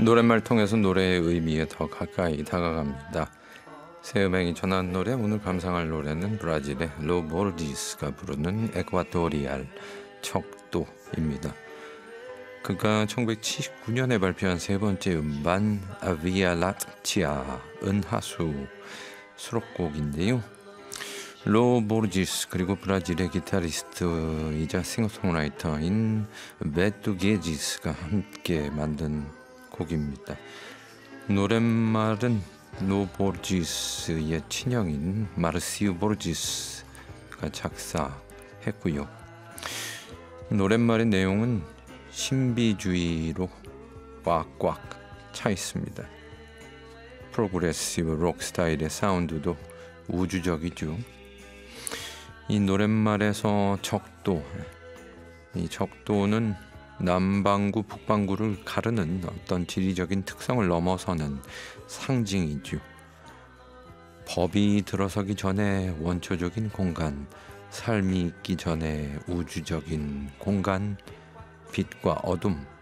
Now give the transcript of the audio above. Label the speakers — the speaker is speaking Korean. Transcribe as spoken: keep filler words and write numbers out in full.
Speaker 1: 노랫말 통해서 노래의 의미에 더 가까이 다가갑니다. 새 음악이 전한 노래, 오늘 감상할 노래는 브라질의 로보르지스가 부르는 에콰토리알 척도입니다. 그가 천구백칠십구 년에 발표한 세 번째 음반 아비아 라티아 은하수 수록곡인데요. 로보르지스 그리고 브라질의 기타리스트이자 싱어송라이터인 베투 게지스가 함께 만든 곡입니다. 노랫말은 로보르지스의 친형인 마르시우 보르지스가 작사했고요. 노랫말의 내용은 신비주의로 꽉꽉 차 있습니다. 프로그레시브 록 스타일의 사운드도 우주적이죠. 이 노랫말에서 적도, 이 적도는 남반구 북반구를 가르는 어떤 지리적인 특성을 넘어서는 상징이죠. 법이 들어서기 전에 원초적인 공간, 삶이 있기 전에 우주적인 공간, 빛과 어둠,